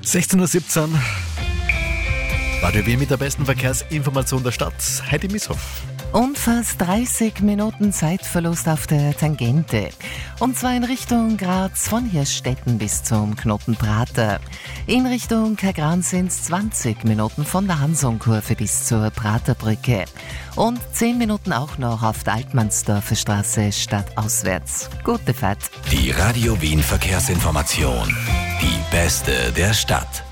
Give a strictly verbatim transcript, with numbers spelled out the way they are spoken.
sechzehn Uhr siebzehn. Radio Wien mit der besten Verkehrsinformation der Stadt. Heidi Misshoff. Und fast dreißig Minuten Zeitverlust auf der Tangente. Und zwar in Richtung Graz von Hirstetten bis zum Knoten Prater. In Richtung Kagran sind es zwanzig Minuten von der Hansonkurve bis zur Praterbrücke. Und zehn Minuten auch noch auf der Altmannsdorfer Straße stadtauswärts. Gute Fahrt. Die Radio Wien Verkehrsinformation. Die beste der Stadt.